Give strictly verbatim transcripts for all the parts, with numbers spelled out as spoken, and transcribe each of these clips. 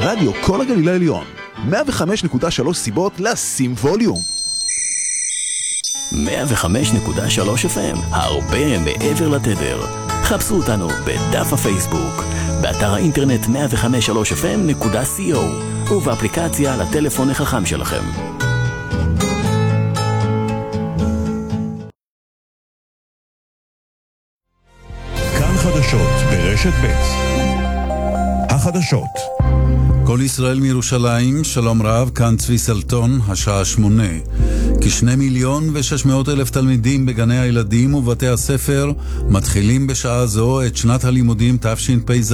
רדיו כל הגליל העליון, מאה וחמש נקודה שלוש סיבות לשים ווליום. מאה וחמש נקודה שלוש אף אם, הרבה מעבר לתדר. חפשו אותנו בדף הפייסבוק, באתר האינטרנט מאה וחמש נקודה שלוש אף אם נקודה סי או ובאפליקציה לטלפון החכם שלכם. כאן חדשות ברשת ב'. החדשות. כל ישראל מירושלים, שלום רב, כאן צבי סלטון, השעה שמונה. כשני מיליון ושש מאות אלף תלמידים בגני הילדים ובתי הספר מתחילים בשעה זו את שנת הלימודים תשפ"ז.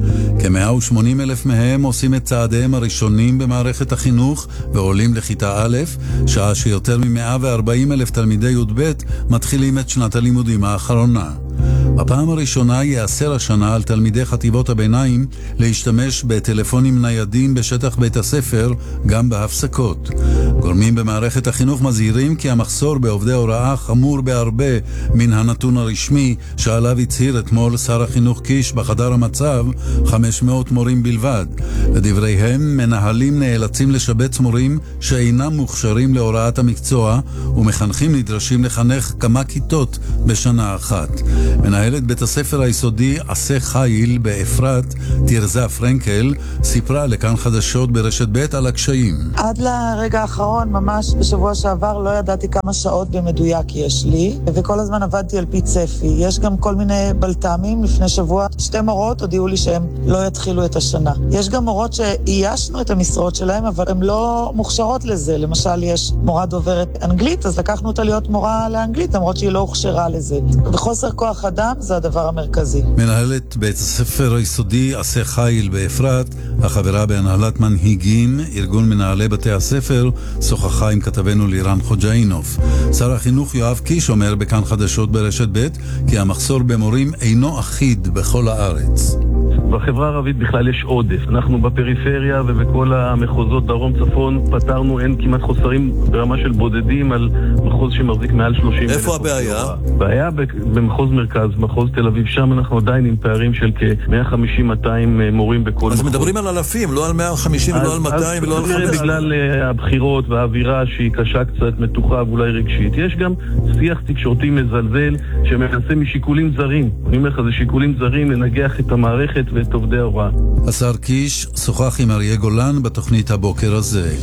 כ-מאה ושמונים אלף מהם עושים את צעדיהם הראשונים במערכת החינוך ועולים לכיתה א', שעה שיותר מ-מאה וארבעים אלף תלמידי י"ב מתחילים את שנת הלימודים האחרונה. בפעם הראשונה יאסר השנה על תלמידי חטיבות הביניים להשתמש בטלפונים ניידים בשטח בית הספר גם בהפסקות. גורמים במערכת החינוך מזהירים כי המחסור בעובדי הוראה חמור בהרבה מן הנתון הרשמי שעליו הצהיר אתמול שר החינוך קיש בחדר המצב, חמש מאות מורים בלבד. לדבריהם, מנהלים נאלצים לשבץ מורים שאינם מוכשרים להוראת המקצוע ומחנכים נדרשים לחנך כמה כיתות בשנה אחת. מנהלת בית הספר היסודי עשה חיל באפרת, תרזה פרנקל, סיפרה לכאן חדשות ברשת ב' על הקשיים. עד לרגע האחרון, ממש בשבוע שעבר, לא ידעתי כמה שעות במדויק יש לי, וכל הזמן עבדתי על פי צפי. יש גם כל מיני בלטמים. לפני שבוע שתי מורות הודיעו לי שהם לא יתחילו את השנה. יש גם מורות שאיישנו את המשרות שלהם, אבל הן לא מוכשרות לזה. למשל, יש מורה דוברת אנגלית, אז לקחנו אותה להיות מורה לאנגלית, למרות שהיא לא הוכשרה לזה. בחוסר כוח אדם זה הדבר המרכזי. מנהלת בית הספר היסודי עשה חיל באפרת, החברה בהנהלת מנהיגים, ארגון מנהלי בתי הספר, שוחחה עם כתבנו לירן חוג'אינוף. שר החינוך יואב קיש אומר בכאן חדשות ברשת ב' כי המחסור במורים אינו אחיד בכל הארץ. בחברה הערבית בכלל יש עודף. אנחנו בפריפריה ובכל המחוזות דרום צפון פתרנו, אין כמעט חוסרים ברמה של בודדים על מחוז שמחזיק מעל שלושים. איפה הבעיה? בעיה במחוז מרכז, מחוז תל אביב, שם אנחנו עדיין עם פערים של כ-מאה וחמישים עד מאתיים מורים בכל מחוז. אז מדברים על אלפים, לא על מאה וחמישים ולא על מאתיים ולא על חמש מאות. בגלל הבחירות והאווירה שהיא קשה קצת, מתוחה ואולי רגשית. יש גם שיח תקשורתי מזלזל שמנסה משיקולים זרים. אני אומר לך, זה שיקולים זרים לנגח את המערכת ואת עובדי ההוראה. השר קיש שוחח עם אריה גולן בתוכנית הבוקר הזה.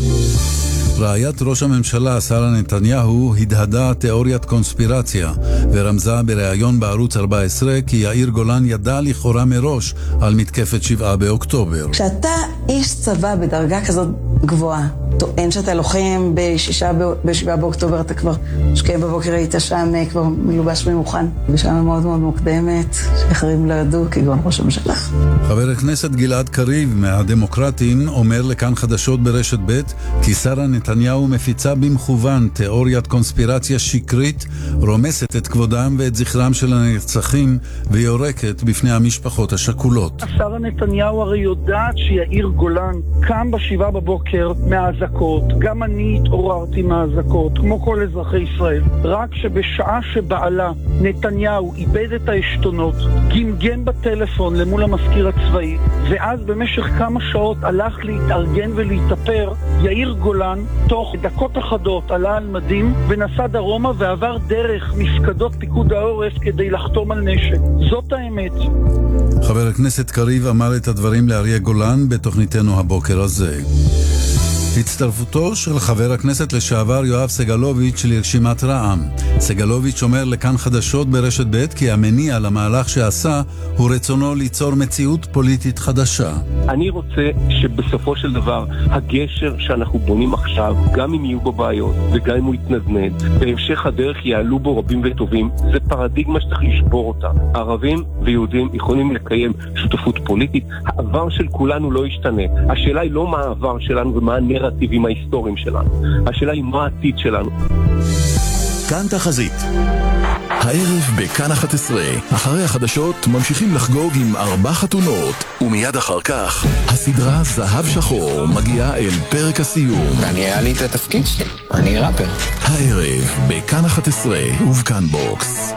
רעיית ראש הממשלה שרה נתניהו הדהדה תיאוריית קונספירציה ורמזה בריאיון בערוץ ארבע עשרה כי יאיר גולן ידע לכאורה מראש על מתקפת שבעה באוקטובר. כשאתה איש צבא בדרגה כזאת גבוהה, טוען שאתה לוחם בשישה בשבעה באוקטובר, אתה כבר שקיים בבוקר היית שם כבר מלובש ומוכן בשעה מאוד מאוד מוקדמת שאחרים לא ידעו כגון ראש הממשלה. חבר הכנסת גלעד קריב מהדמוקרטים אומר לכאן חדשות ברשת ב' כי שרה נתניהו מפיצה במכוון תיאוריית קונספירציה שקרית, רומסת את כבודם ואת זכרם של הנרצחים ויורקת בפני המשפחות השכולות. שרה נתניהו הרי יודעת שיאיר גולן קם בשבעה בבוקר מהאזעקות. גם אני התעוררתי מהאזעקות כמו כל אזרחי ישראל, רק שבשעה שבעלה נתניהו איבד את העשתונות, גמגן בטלפון למול המזכיר הצבאי, ואז במשך כמה שעות הלך להתארגן ולהתאפר, יאיר גולן תוך דקות אחדות עלה על מדים ונסע דרומה ועבר דרך מפקדות פיקוד העורף כדי לחתום על נשק. זאת האמת. חבר הכנסת קריב אמר את הדברים לאריה גולן בתוכניתנו הבוקר הזה. הצטרפותו של חבר הכנסת לשעבר יואב סגלוביץ' לרשימת רע"מ. סגלוביץ' אומר לכאן חדשות ברשת ב' כי המניע למהלך שעשה הוא רצונו ליצור מציאות פוליטית חדשה. אני רוצה שבסופו של דבר הגשר שאנחנו בונים עכשיו, גם אם יהיו בו בעיות וגם אם הוא יתנדנד, בהמשך הדרך יעלו בו רבים וטובים. זה פרדיגמה שצריך לשבור אותה. ערבים ויהודים יכולים לקיים שותפות פוליטית. העבר של כולנו לא ישתנה. השאלה היא לא מה העבר שלנו ומה הנרטיבים ההיסטוריים שלנו. השאלה היא מה העתיד שלנו. כאן תחזית. הערב בכאן אחת עשרה, אחרי החדשות ממשיכים לחגוג עם ארבע חתונות, ומיד אחר כך הסדרה זהב שחור מגיעה אל פרק הסיום. אני היה לי את התפקיד שלי, אני ראפר. הערב בכאן אחת עשרה ובכאן בוקס.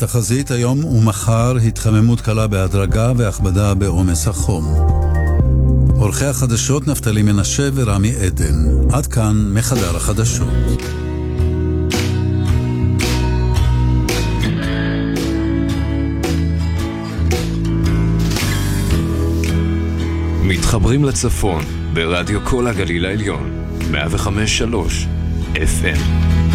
והתחזית היום ומחר התחממות קלה בהדרגה והכבדה בעומס החום. עורכי החדשות נפתלי מנשה ורמי עדן. עד כאן מחדר החדשות. מתחברים לצפון ברדיו כל הגליל העליון מאה וחמש שלוש אף אם.